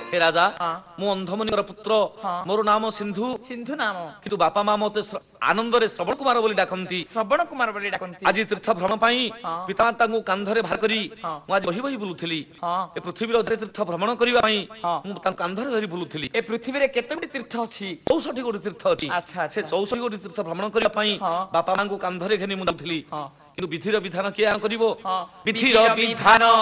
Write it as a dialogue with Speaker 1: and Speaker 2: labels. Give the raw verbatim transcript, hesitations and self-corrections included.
Speaker 1: हे राजा
Speaker 2: हाँ।
Speaker 1: मु अंधमुनिर पुत्र
Speaker 2: हाँ।
Speaker 1: मोर नाम सिंधु
Speaker 2: सिंधु नाम
Speaker 1: किंतु बापा माँ मते आनंद रे श्रवण कुमार बोली डाकंती
Speaker 2: श्रवण कुमार बोली डाकंती
Speaker 1: आज तीर्थ भ्रमण पाई
Speaker 2: हाँ।
Speaker 1: पितामाता को कांधरे भार करी
Speaker 2: हाँ।
Speaker 1: मु आज बही बही बुलुथिली
Speaker 2: हाँ।
Speaker 1: ए पृथ्वीर तीर्थ भ्रमण करिवा पई
Speaker 2: हाँ।
Speaker 1: मु तां कांधरे धरी बुलुथिली
Speaker 2: ए पृथ्वी रे केतोटी तीर्थ अछि
Speaker 1: चौसठी गोटी तीर्थ अछि
Speaker 2: अच्छा,
Speaker 1: से
Speaker 2: अच्छा।
Speaker 1: चौसठी गोटी तीर्थ भ्रमण करिवा पई
Speaker 2: हाँ।
Speaker 1: बापा माँ को कांधरे घेनी मु जाउथिली
Speaker 2: हाँ।
Speaker 1: किंतु विधिर विधान किए करिवो
Speaker 2: हाँ।
Speaker 1: विधिर विधान